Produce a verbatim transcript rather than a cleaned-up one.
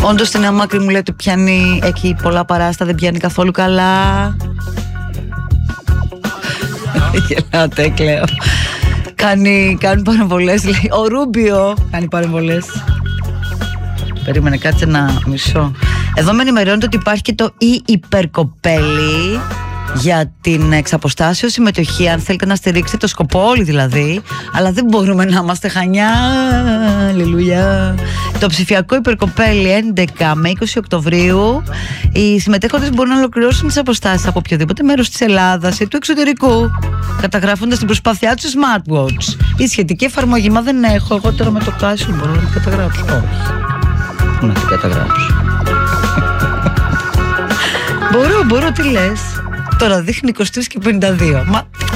Όντως στην Αμάκρη μου λέει ότι πιάνει, έχει πολλά παράστα, δεν πιάνει καθόλου καλά. Γελάτε, κλαίω. Κάνει, κάνει παρεμβολές, λέει. Ο Ρούμπιο κάνει παρεμβολές. Περίμενε, κάτσε ένα μισό. Εδώ με ενημερώνεται ότι υπάρχει και το e-υπερκοπέλι για την εξαποστάσεω συμμετοχή, αν θέλετε να στηρίξετε το σκοπό όλοι δηλαδή, αλλά δεν μπορούμε να είμαστε Χανιά. Αλληλούια. Το ψηφιακό υπερκοπέλι έντεκα με είκοσι Οκτωβρίου. Οι συμμετέχοντες μπορούν να ολοκληρώσουν τις αποστάσεις από οποιοδήποτε μέρος της Ελλάδας ή του εξωτερικού, καταγράφοντας την προσπάθειά του smartwatch. Η σχετική εφαρμογή, μα δεν έχω. Εγώ τώρα με το κάσιο μπορώ να την καταγράψω. Όχι. Να την καταγράψω. Μπορώ, μπορώ, τι λες. Τώρα δείχνει είκοσι τρία και πενήντα δύο. Μα